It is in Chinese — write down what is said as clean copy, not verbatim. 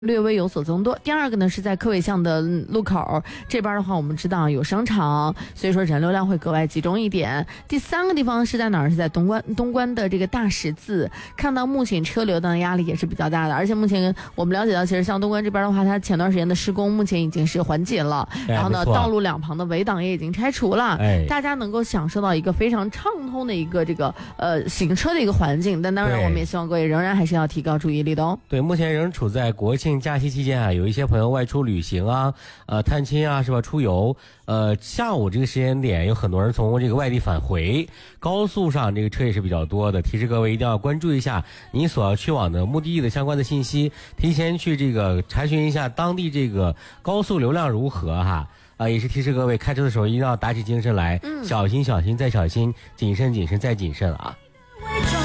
略微有所增多。第二个呢是在科尾巷的路口这边的话，我们知道有商场，所以说人流量会格外集中一点。第三个地方是在哪儿？是在东关的这个大十字，看到目前车流的压力也是比较大的，而且目前我们了解到，其实像东关这边的话，它前段时间的施工目前已经是缓解了，然后呢，道路两旁的围挡也已经拆除了，大家能够享受到一个非常畅通的一个这个行车的一个环境。但当然，我们也希望各位仍然还是要提高注意力的哦。 对，目前仍处在国庆假期期间啊，有一些朋友外出旅行啊，探亲啊，是吧？出游，下午这个时间点有很多人从这个外地返回，高速上这个车也是比较多的。提示各位一定要关注一下你所要去往的目的地的相关的信息，提前去这个查询一下当地这个高速流量如何哈。也是提示各位开车的时候一定要打起精神来，小心小心再小心，谨慎谨慎再谨慎啊。